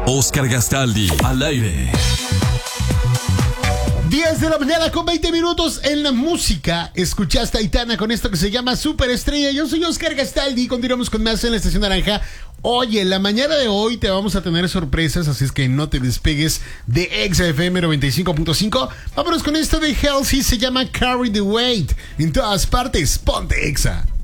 Oscar Gastaldi, al aire. 10 de la mañana con 20 minutos en la música. Escuchaste a Aitana con esto que se llama Superestrella. Yo soy Oscar Gastaldi y continuamos con más en la Estación Naranja. Oye, la mañana de hoy te vamos a tener sorpresas, así es que no te despegues de Exa FM 95.5. Vámonos con esto de Halsey, se llama Carry the Weight. En todas partes, ponte Exa.